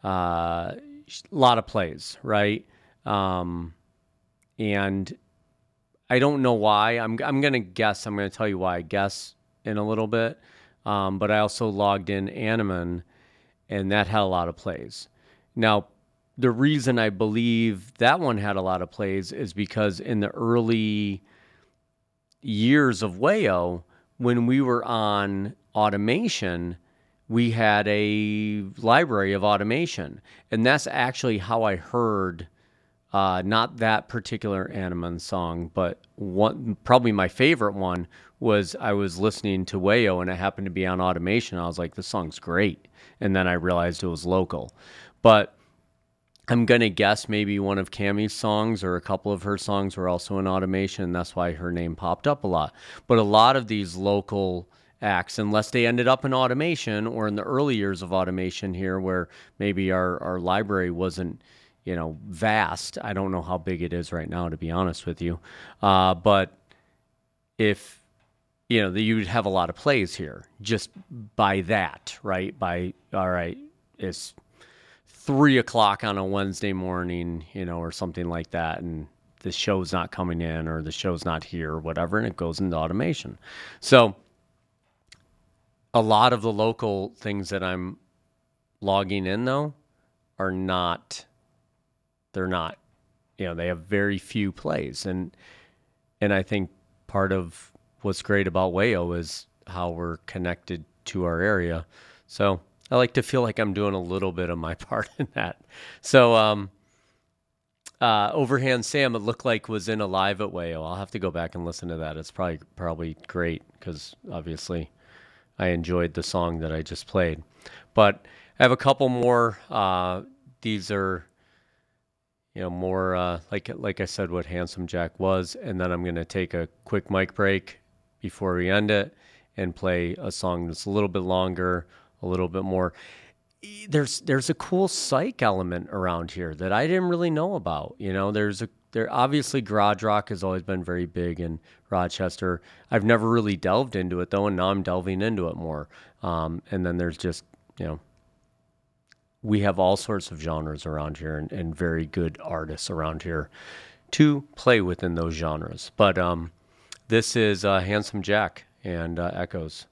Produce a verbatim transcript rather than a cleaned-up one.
uh, a lot of plays, right? Um, and I don't know why. I'm I'm gonna guess. I'm gonna tell you why I guess in a little bit. Um, but I also logged in Animan, and that had a lot of plays. Now, the reason I believe that one had a lot of plays is because in the early years of Wayo, when we were on automation, we had a library of automation. And that's actually how I heard uh, not that particular Animan song, but one probably my favorite one was I was listening to Wayo and it happened to be on automation. I was like, this song's great. And then I realized it was local. But I'm going to guess maybe one of Cammie's songs or a couple of her songs were also in automation. And that's why her name popped up a lot. But a lot of these local acts, unless they ended up in automation or in the early years of automation here, where maybe our, our library wasn't, you know, vast. I don't know how big it is right now, to be honest with you. Uh, but if, you know, you would have a lot of plays here just by that, right? By, all right, it's three o'clock on a Wednesday morning, you know, or something like that, and the show's not coming in or the show's not here or whatever, and it goes into automation. So a lot of the local things that I'm logging in, though, are not, they're not, you know, they have very few plays. And and I think part of what's great about Wayo is how we're connected to our area. So I like to feel like I'm doing a little bit of my part in that. So um, uh, Overhand Sam, it looked like was in Alive at Wayo. I'll have to go back and listen to that. It's probably probably great because obviously I enjoyed the song that I just played. But I have a couple more. Uh, these are, you know, more uh, like like I said, what Handsome Jack was, and then I'm gonna take a quick mic break before we end it and play a song that's a little bit longer, a little bit more. There's there's a cool psych element around here that I didn't really know about. You know, there's a there obviously garage rock has always been very big in Rochester. I've never really delved into it though, and now I'm delving into it more. Um, and then there's just, you know, we have all sorts of genres around here and, and very good artists around here to play within those genres. But um, this is uh, Handsome Jack and uh, Echoes.